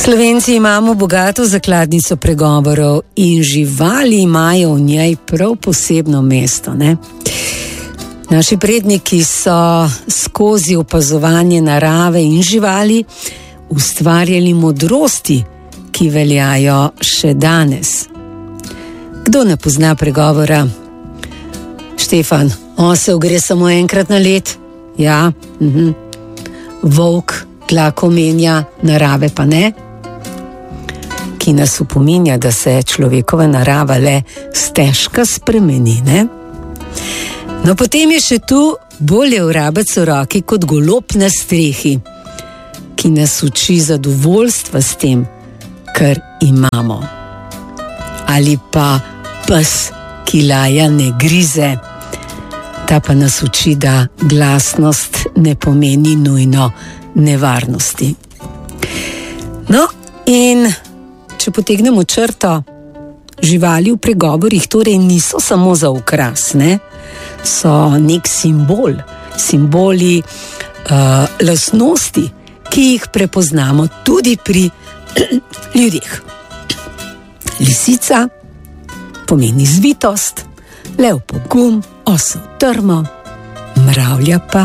Slovenci imamo bogato zakladnico pregovorov in živali imajo v njej prav posebno mesto, ne? Naši predniki so skozi opazovanje narave in živali ustvarjali modrosti, ki veljajo še danes. Kdo ne pozna pregovora? Štefan, osel gre samo enkrat na let. Ja, Volk dlako menja, narave pa ne. Ki nas opominja, da se človekova narava le stežka spremeni, ne? No, potem je še tu bolje vrabec v roki kot golob na strehi, ki nas uči zadovoljstva s tem, kar imamo. Ali pa pes, ki laja ne grize, ta pa nas uči, da glasnost ne pomeni nujno nevarnosti. No, in če potegnemo črto, živali v pregovorih torej niso samo za okras, ne? So nek simbol, simboli lastnosti, ki jih prepoznamo tudi pri ljudeh. Lisica pomeni zvitost, lev pogum, osel trmo, mravlja pa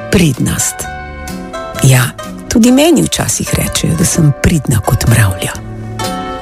pridnost. Ja, tudi meni včasih rečejo, da sem pridna kot mravlja.